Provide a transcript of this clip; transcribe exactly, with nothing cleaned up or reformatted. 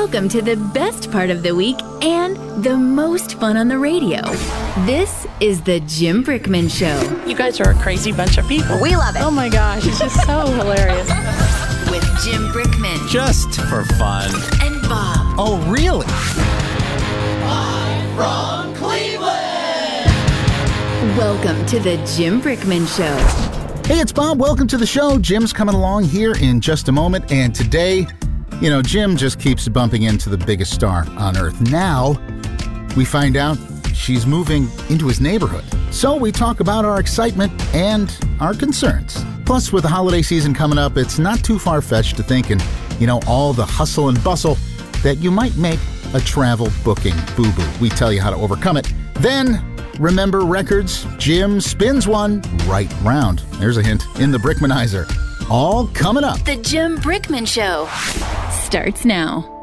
Welcome to the best part of the week and the most fun on the radio. This is the Jim Brickman Show. You guys are a crazy bunch of people. We love it. Oh my gosh, it's just so hilarious. With Jim Brickman. Just for fun. And Bob. Oh, really? Live from Cleveland. Welcome to the Jim Brickman Show. Hey, it's Bob. Welcome to the show. Jim's coming along here in just a moment. And today, you know, Jim just keeps bumping into the biggest star on earth. Now, we find out she's moving into his neighborhood. So we talk about our excitement and our concerns. Plus, with the holiday season coming up, it's not too far-fetched to think, and, you know, all the hustle and bustle, that you might make a travel booking boo-boo. We tell you how to overcome it. Then, remember records? Jim spins one right round. There's a hint in the Brickmanizer. All coming up. The Jim Brickman Show starts now.